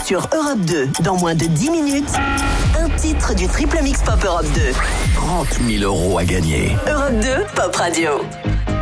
sur Europe 2, dans moins de 10 minutes, un titre du Triple Mix Pop Europe 2. 30 000 € à gagner. Europe 2, Pop Radio.